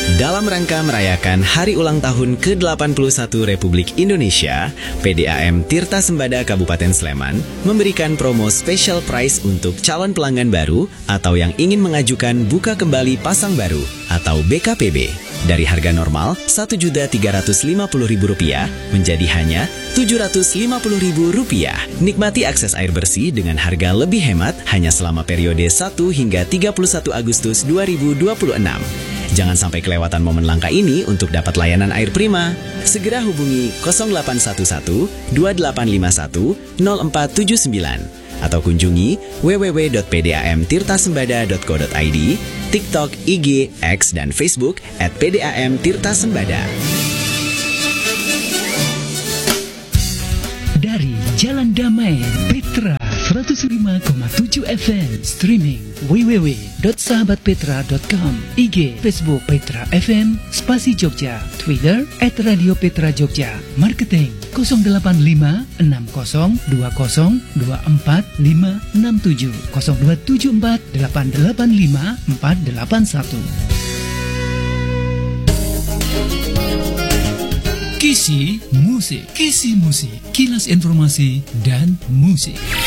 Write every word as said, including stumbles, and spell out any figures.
Dalam rangka merayakan Hari Ulang Tahun ke delapan puluh satu Republik Indonesia, P D A M Tirta Sembada Kabupaten Sleman memberikan promo special price untuk calon pelanggan baru atau yang ingin mengajukan buka kembali pasang baru atau B K P B. Dari harga normal satu juta tiga ratus lima puluh ribu rupiah menjadi hanya tujuh ratus lima puluh ribu rupiah. Nikmati akses air bersih dengan harga lebih hemat hanya selama periode satu hingga tiga puluh satu Agustus dua ribu dua puluh enam. Jangan sampai kelewatan momen langka ini untuk dapat layanan air prima. Segera hubungi nol delapan satu satu dua delapan lima satu nol empat tujuh sembilan atau kunjungi w w w dot p d a m tirta sembada dot co dot i d, TikTok, I G, X, dan Facebook at P D A M Tirta Sembada. Dari Jalan Damai, Petra seratus lima koma tujuh F M, streaming w w w dot sahabat petra dot com, I G, Facebook Petra F M, Spasi Jogja, Twitter at Radio Petra Jogja, marketing nol delapan lima enam nol dua nol dua empat lima enam tujuh nol dua tujuh empat delapan delapan lima empat delapan satu. Kisi Musik, Kisi Musik, kilas informasi dan musik.